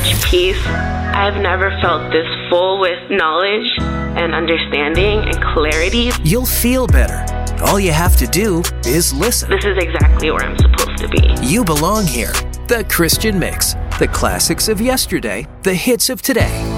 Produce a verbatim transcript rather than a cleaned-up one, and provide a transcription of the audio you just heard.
much peace. I've never felt this full with knowledge and understanding and clarity. You'll feel better. All you have to do is listen. This is exactly where I'm supposed to be. You belong here. The Christian Mix. The classics of yesterday, the hits of today.